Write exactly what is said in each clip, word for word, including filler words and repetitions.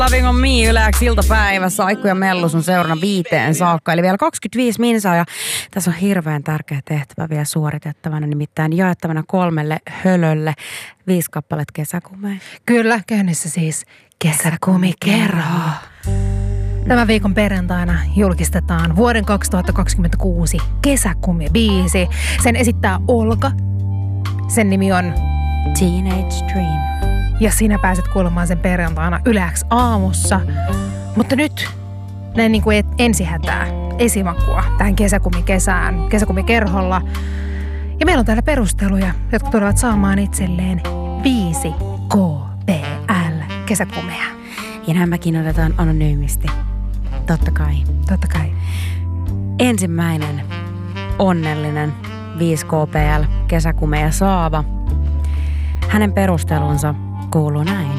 Loving on me Yleäks iltapäivässä. Aikku ja Mellu sun seurana viiteen saakka. Eli vielä kaksikymmentäviisi minsaa ja tässä on hirveän tärkeä tehtävä vielä suoritettavana. Nimittäin jaettavana kolmelle hölölle viisi kappalet kesäkumea. Kyllä, käynnissä siis kesäkumikerho. Tämän viikon perjantaina julkistetaan vuoden kaksituhattakaksikymmentäkuusi kesäkumibiisi. Sen esittää Olga. Sen nimi on Teenage Dream. Ja sinä pääset kuulemaan sen perjantaina Yleäks aamussa. Mutta nyt näin niin kuin ensihätää, esimakua tähän kesäkumikesään, kesäkumikerholla. Ja meillä on täällä perusteluja, jotka tulevat saamaan itselleen viisi K P L kesäkumea. Ja nämäkin otetaan anonyymisti. Totta kai. Totta kai. Ensimmäinen onnellinen viisi K P L kesäkumea saava. Hänen perustelunsa kuuluu näin.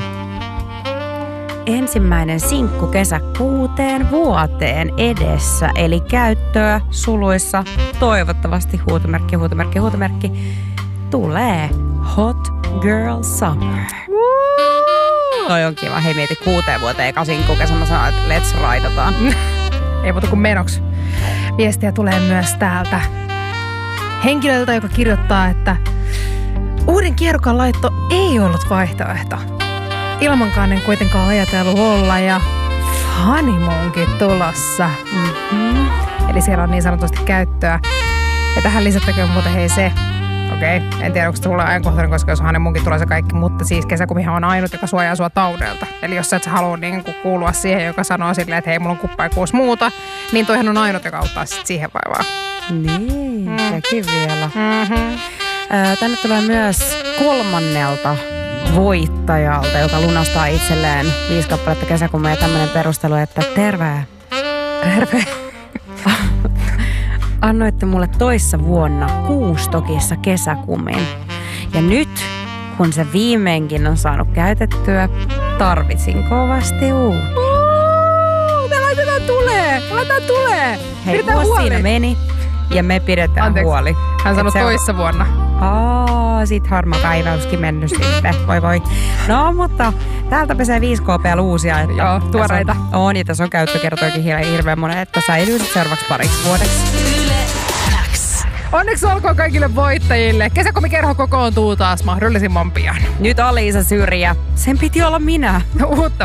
Ensimmäinen sinkku kesä kuuteen vuoteen edessä, eli käyttöä suluissa toivottavasti huutomerkki, huutomerkki, huutomerkki tulee Hot Girl Summer. Toi on kiva. Hei, mieti kuuteen vuoteen eka sinkku kesä. Mä sanon, että let's raidataan. Ei muuta kuin menoksi. Viestiä tulee myös täältä henkilöltä, joka kirjoittaa, että uuden kierrokan laitto ei ollut vaihtoehto. Ilmankaan en kuitenkaan ajatellut olla ja honeymoonkin tulossa. Mm-hmm. Eli siellä on niin sanotusti käyttöä. Ja tähän lisättäköön muuten hei se, okei, okay, en tiedä onko se tulee ajankohtainen, koska jos honeymoonkin tulee se kaikki, mutta siis kesäkumihan on ainut, joka suojaa sua taudelta. Eli jos sä et sä halua niin kuulua siihen, joka sanoo silleen, että hei, mulla on kuppa ja kuusi muuta, niin toihan on ainut, joka auttaa sit siihen vaivaan. Niin, mm. sekin vielä. Mm-hmm. Tänne tulee myös kolmannelta voittajalta, joka lunastaa itselleen viisi kappaletta kesäkumea ja tämmöinen perustelu, että terve. Terve. Annoitte mulle toissa vuonna kuustokissa kesäkumin. Ja nyt, kun se viimeinkin on saanut käytettyä, tarvitsin kovasti uutta. Me laitetaan tulee! Laitetaan tulee! Hei, pidetään vuosi huoli. siinä meni ja me pidetään Anteeksi. huoli. Hän sanoi se toissa vuonna. Aa, sit harma päiväyskin mennyt sitten. Voi voi. No, mutta täältä pesee viisi K P L uusia. Että joo, tuoreita. On, on, ja tässä on käyttökertoikin hirveän monen, että säilyy sit seuraavaksi pariksi vuodeksi. Onneksi olkoon kaikille voittajille. Kesäkumikerho kokoontuu taas mahdollisimman pian. Nyt Aliisa Syrjä. Sen piti olla minä. Uutta